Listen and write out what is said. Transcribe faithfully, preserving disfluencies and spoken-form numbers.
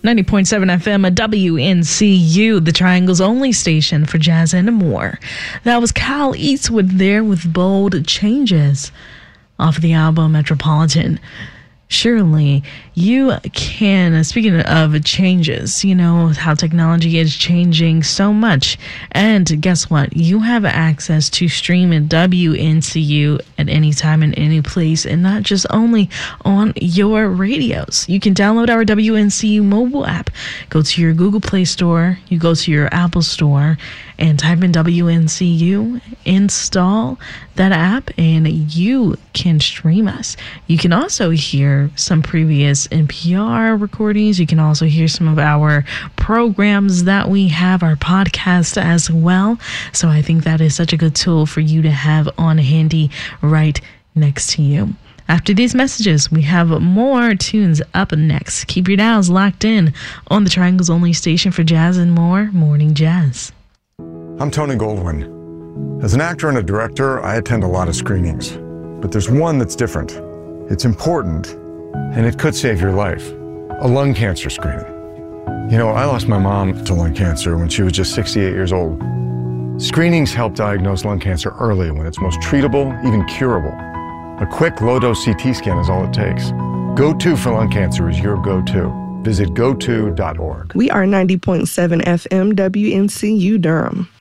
ninety point seven F M, W N C U, the Triangle's only station for jazz and more. That was Cal Eastwood there with Bold Changes off the album Metropolitan. Surely you can, speaking of changes, you know how technology is changing so much. And guess what? You have access to stream at W N C U at any time and any place, and not just only on your radios. You can download our W N C U mobile app. Go to your Google Play Store, you go to your Apple Store, and type in W N C U, install that app, and you can stream us. You can also hear some previous N P R recordings. You can also hear some of our programs that we have, our podcast as well. So I think that is such a good tool for you to have on handy right next to you. After these messages, we have more tunes up next. Keep your dials locked in on the Triangle's only station for jazz and more, Morning Jazz. I'm Tony Goldwyn. As an actor and a director, I attend a lot of screenings. But there's one that's different. It's important, and it could save your life. A lung cancer screening. You know, I lost my mom to lung cancer when she was just sixty-eight years old. Screenings help diagnose lung cancer early when it's most treatable, even curable. A quick low-dose C T scan is all it takes. Go To for lung cancer is your go-to. Visit go to dot org. We are ninety point seven F M W N C U Durham.